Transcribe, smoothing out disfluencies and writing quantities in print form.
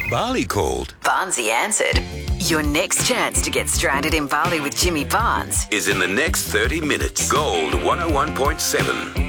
Bali called. Barnesy answered. Your next chance to get stranded in Bali with Jimmy Barnes is in the next 30 minutes. Gold 101.7.